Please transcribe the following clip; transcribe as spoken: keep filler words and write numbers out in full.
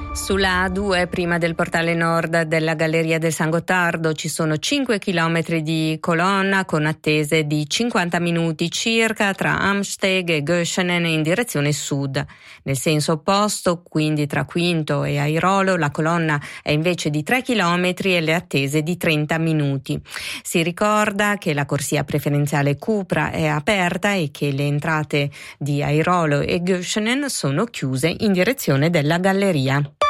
Sulla A due, prima del portale nord della Galleria del San Gottardo, ci sono cinque chilometri di colonna con attese di cinquanta minuti circa tra Amsteg e Göschenen in direzione sud. Nel senso opposto, quindi tra Quinto e Airolo, la colonna è invece di tre chilometri e le attese di trenta minuti. Si ricorda che la corsia preferenziale Cupra è aperta e che le entrate di Airolo e Göschenen sono chiuse in direzione della galleria.